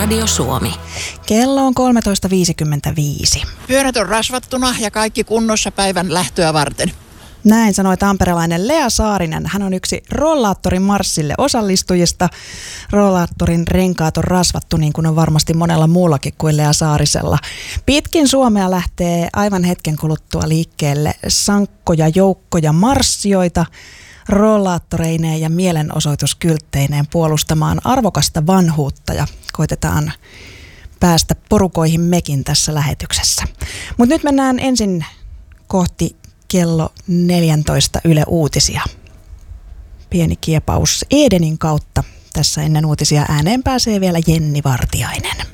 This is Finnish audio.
Radio Suomi. Kello on 13.55. Pyörät on rasvattuna ja kaikki kunnossa päivän lähtöä varten. Näin sanoi tamperelainen Lea Saarinen. Hän on yksi rollaattorin marssille osallistujista. Rollaattorin renkaat on rasvattu niin kuin on varmasti monella muullakin kuin Lea Saarisella. Pitkin Suomea lähtee aivan hetken kuluttua liikkeelle sankkoja joukkoja marssijoita rollaattoreineen ja mielenosoituskyltteineen puolustamaan arvokasta vanhuutta ja koitetaan päästä porukoihin mekin tässä lähetyksessä. Mutta nyt mennään ensin kohti kello 14 Yle Uutisia. Pieni kiepaus Edenin kautta. Tässä ennen uutisia ääneen pääsee vielä Jenni Vartiainen.